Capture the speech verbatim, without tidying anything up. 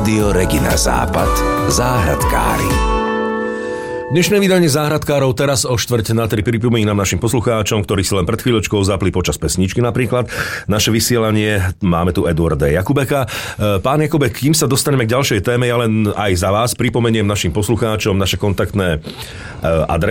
Rádio Regina Západ. Záhradkári. Dnešné vydanie Záhradkárov teraz o štvrť na tri pripomínam našim poslucháčom, ktorí si len pred chvíľočkou zapli počas pesničky napríklad. Naše vysielanie, máme tu Eduarda Jakubeka. Pán Jakubek, kým sa dostaneme k ďalšej téme, ja len aj za vás pripomeniem našim poslucháčom naše kontaktné adresy.